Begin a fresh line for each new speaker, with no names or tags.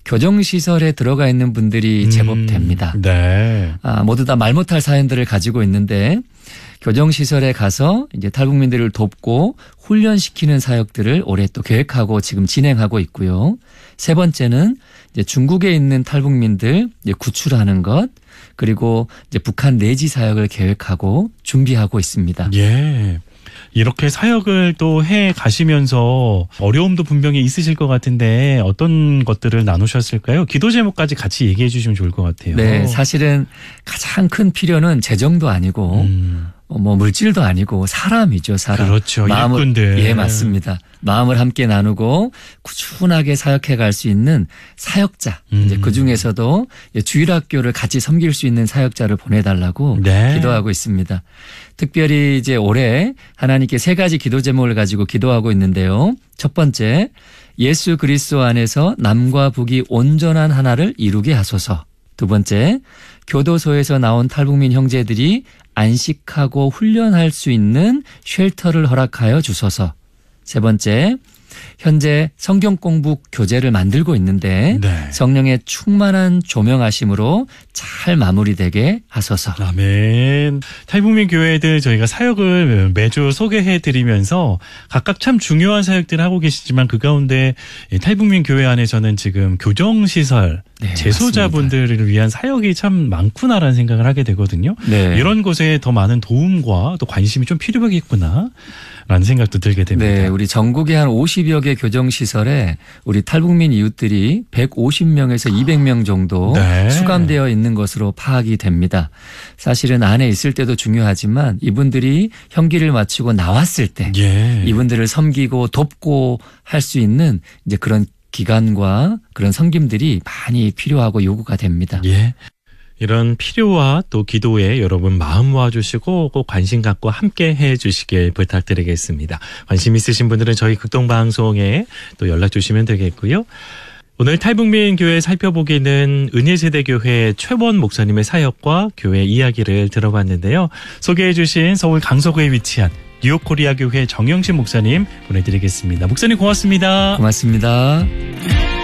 교정시설에 들어가 있는 분들이 제법 됩니다.
네.
모두 다 말 못할 사연들을 가지고 있는데 교정시설에 가서 이제 탈북민들을 돕고 훈련시키는 사역들을 올해 또 계획하고 지금 진행하고 있고요. 세 번째는 이제 중국에 있는 탈북민들 이제 구출하는 것, 그리고 이제 북한 내지 사역을 계획하고 준비하고 있습니다.
예. 이렇게 사역을 또 해 가시면서 어려움도 분명히 있으실 것 같은데 어떤 것들을 나누셨을까요? 기도 제목까지 같이 얘기해 주시면 좋을 것 같아요.
네, 사실은 가장 큰 필요는 재정도 아니고 뭐 물질도 아니고 사람이죠, 사람.
그렇죠. 일꾼들.
예, 맞습니다. 마음을 함께 나누고 꾸준하게 사역해 갈 수 있는 사역자. 이제 그 중에서도 주일학교를 같이 섬길 수 있는 사역자를 보내달라고
네.
기도하고 있습니다. 특별히 이제 올해 하나님께 세 가지 기도 제목을 가지고 기도하고 있는데요. 첫 번째, 예수 그리스도 안에서 남과 북이 온전한 하나를 이루게 하소서. 두 번째, 교도소에서 나온 탈북민 형제들이 안식하고 훈련할 수 있는 쉘터를 허락하여 주소서. 세 번째, 현재 성경 공부 교재를 만들고 있는데
네.
성령의 충만한 조명하심으로 잘 마무리되게 하소서.
아멘. 탈북민 교회들 저희가 사역을 매주 소개해드리면서 각각 참 중요한 사역들을 하고 계시지만 그 가운데 탈북민 교회 안에서는 지금 교정시설,
네,
재소자분들을
맞습니다.
위한 사역이 참 많구나라는 생각을 하게 되거든요.
네.
이런 곳에 더 많은 도움과 또 관심이 좀 필요하겠구나 라는 생각도 들게 됩니다.
네, 우리 전국에 한 50여 개 교정시설에 우리 탈북민 이웃들이 150명에서 200명 정도
네.
수감되어 있는 것으로 파악이 됩니다. 사실은 안에 있을 때도 중요하지만 이분들이 형기를 마치고 나왔을 때
예.
이분들을 섬기고 돕고 할 수 있는 이제 그런 기간과 그런 섬김들이 많이 필요하고 요구가 됩니다.
예. 이런 필요와 또 기도에 여러분 마음 모아주시고 꼭 관심 갖고 함께 해주시길 부탁드리겠습니다. 관심 있으신 분들은 저희 극동방송에 또 연락 주시면 되겠고요. 오늘 탈북민 교회 살펴보기는 은혜세대교회 최원 목사님의 사역과 교회 이야기를 들어봤는데요. 소개해 주신 서울 강서구에 위치한 뉴욕코리아 교회 정영신 목사님 보내드리겠습니다. 목사님 고맙습니다.
고맙습니다.